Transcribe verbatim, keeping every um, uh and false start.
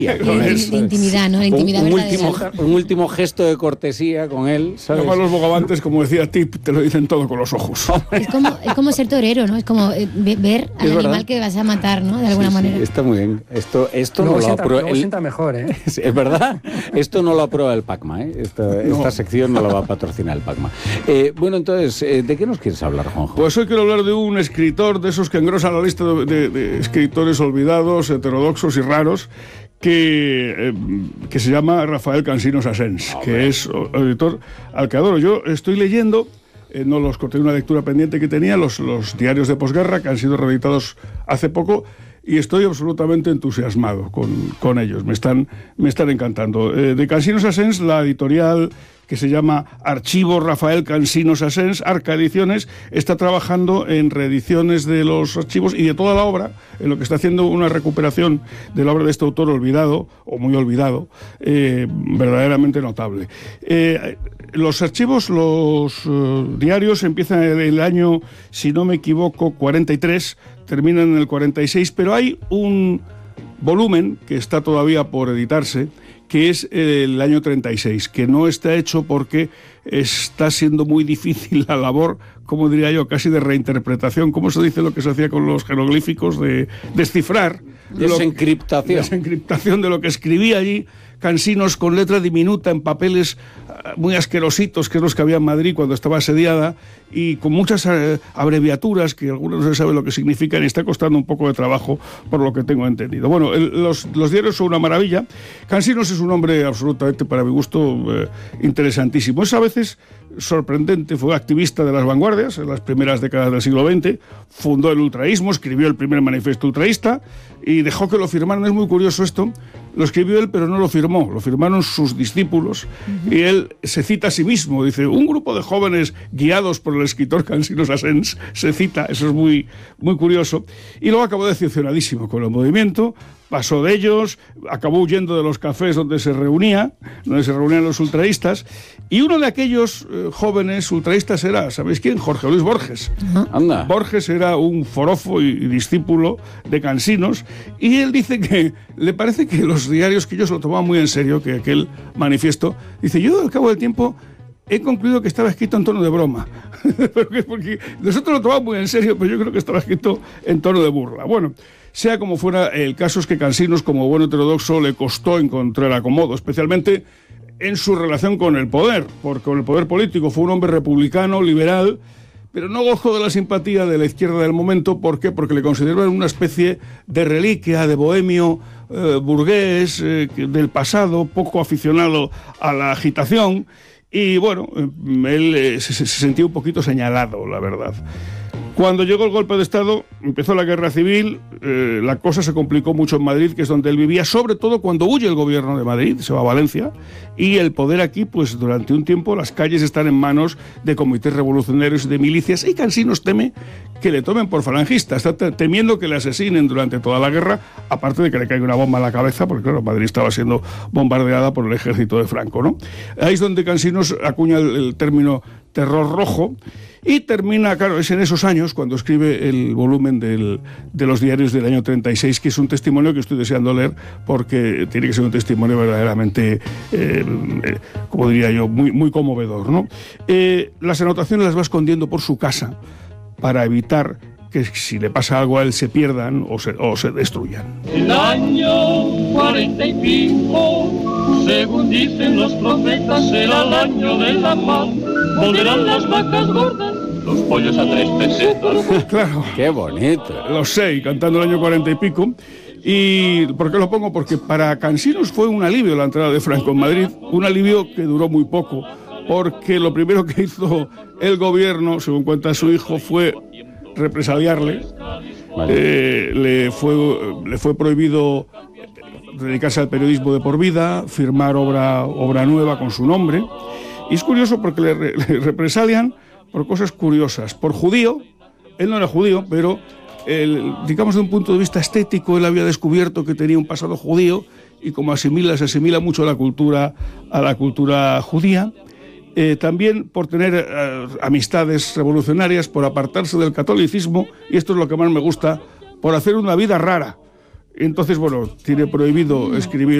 de intimidad, ¿no? La intimidad un, un, verdadera. último, un último gesto de cortesía con él, ¿sabes? Además, los bogavantes, como decía Tip, te lo dicen todo con los ojos. Es como, es como ser torero, ¿no? Es como eh, ver al es animal verdad. que vas a matar, ¿no? De alguna sí, manera. Sí, está muy bien. Esto, esto no luego lo sienta, aprueba. luego sienta mejor, ¿eh? Es verdad. Esto no lo aprueba el PACMA, ¿eh? Esta, no. esta sección no la va a patrocinar el PACMA. Eh, bueno, entonces, eh, ¿de qué nos quieres hablar, Juanjo? Pues hoy quiero hablar de un escritor de esos que engrosan la lista de, de, de escritores olvidados, heterodoxos y raros, que, eh, que se llama Rafael Cansinos Asens, okay. que es editor al que adoro. Yo estoy leyendo, eh, no los corté, una lectura pendiente que tenía, los, los diarios de posguerra que han sido reeditados hace poco, y estoy absolutamente entusiasmado con, con ellos, me están, me están encantando. Eh, de Cansinos Asens, la editorial que se llama Archivo Rafael Cansinos Asens, Arca Ediciones, está trabajando en reediciones de los archivos y de toda la obra, en lo que está haciendo una recuperación de la obra de este autor olvidado, o muy olvidado, eh, verdaderamente notable. Eh, los archivos, los uh, diarios empiezan en el año, si no me equivoco, cuarenta y tres, terminan en el cuarenta y seis, pero hay un volumen que está todavía por editarse, que es el año treinta y seis, que no está hecho porque está siendo muy difícil la labor, como diría yo, casi de reinterpretación, ¿cómo se dice lo que se hacía con los jeroglíficos? De descifrar. Desencriptación. Lo, desencriptación de lo que escribía allí Cansinos con letra diminuta en papeles muy asquerositos, que es los que había en Madrid cuando estaba asediada, y con muchas eh, abreviaturas que algunos no se sabe lo que significan y está costando un poco de trabajo por lo que tengo entendido. Bueno, el, los, los diarios son una maravilla. Cansinos es un hombre absolutamente, para mi gusto, eh, interesantísimo. Es a veces sorprendente, fue activista de las vanguardias en las primeras décadas del siglo veinte, fundó el ultraísmo, escribió el primer manifiesto ultraísta y dejó que lo firmaran. Es muy curioso esto, lo escribió él pero no lo firmó, lo firmaron sus discípulos. Uh-huh. Y él se cita a sí mismo, dice, un grupo de jóvenes guiados por el escritor Cansinos Asens, se cita, eso es muy, muy curioso, y luego acabó decepcionadísimo con el movimiento, pasó de ellos, acabó huyendo de los cafés donde se reunía, donde se reunían los ultraístas, y uno de aquellos eh, jóvenes ultraístas era, ¿sabéis quién? Jorge Luis Borges. Uh-huh. Anda. Borges era un forofo y, y discípulo de Cansinos, y él dice que le parece que los diarios, que ellos lo tomaban muy en serio, que aquel manifiesto, dice, yo al cabo del tiempo he concluido que estaba escrito en tono de broma. Porque nosotros lo tomamos muy en serio, pero yo creo que estaba escrito en tono de burla. Bueno, sea como fuera, el caso es que Cansinos, como buen heterodoxo, le costó encontrar acomodo, especialmente en su relación con el poder, porque con el poder político fue un hombre republicano, liberal, pero no gozó de la simpatía de la izquierda del momento. ¿Por qué? Porque le consideraban una especie de reliquia, de bohemio eh, burgués, eh, del pasado, poco aficionado a la agitación. Y bueno, él eh, se, se sentía un poquito señalado, la verdad. Cuando llegó el golpe de Estado, empezó la guerra civil, eh, la cosa se complicó mucho en Madrid, que es donde él vivía, sobre todo cuando huye el gobierno de Madrid, se va a Valencia, y el poder aquí, pues durante un tiempo, las calles están en manos de comités revolucionarios y de milicias, y Cansinos teme que le tomen por falangista, está temiendo que le asesinen durante toda la guerra, aparte de que le caiga una bomba en la cabeza, porque claro, Madrid estaba siendo bombardeada por el ejército de Franco, ¿no? Ahí es donde Cansinos acuña el, el término terror rojo, y termina, claro, es en esos años cuando escribe el volumen del, de los diarios del año treinta y seis, que es un testimonio que estoy deseando leer, porque tiene que ser un testimonio verdaderamente, eh, eh, como diría yo, muy, muy conmovedor, ¿no? Eh, las anotaciones las va escondiendo por su casa para evitar que si le pasa algo a él se pierdan o se, o se destruyan. El año cuarenta y cinco, según dicen los profetas, será el año de la paz. Volverán las vacas gordas, los pollos a tres pesetas. Claro. Qué bonito. Lo sé, y cantando el año cuarenta y pico. ¿Y por qué lo pongo? Porque para Cansinos fue un alivio la entrada de Franco en Madrid, un alivio que duró muy poco, porque lo primero que hizo el gobierno, según cuenta su hijo, fue represaliarle. Vale. Eh, le fue, le fue prohibido dedicarse al periodismo de por vida, firmar obra, obra nueva con su nombre. Y es curioso porque le, le represalian por cosas curiosas. Por judío, él no era judío, pero el, digamos de un punto de vista estético, él había descubierto que tenía un pasado judío y como asimila, se asimila mucho a la cultura, a la cultura judía. Eh, también por tener eh, amistades revolucionarias, por apartarse del catolicismo, y esto es lo que más me gusta, por hacer una vida rara. Entonces, bueno, tiene prohibido escribir